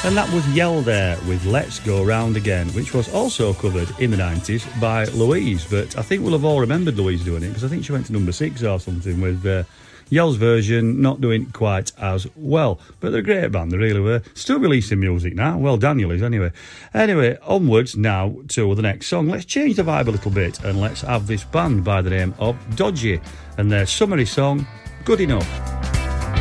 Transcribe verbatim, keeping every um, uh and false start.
And that was Yell there with Let's Go Round Again, which was also covered in the nineties by Louise. But I think we'll have all remembered Louise doing it, because I think she went to number six or something with uh, Yell's version, not doing quite as well. But they're a great band, they really were. Still releasing music now. Well, Daniel is anyway. Anyway, onwards now to the next song. Let's change the vibe a little bit and let's have this band by the name of Dodgy and their summery song, Good Enough.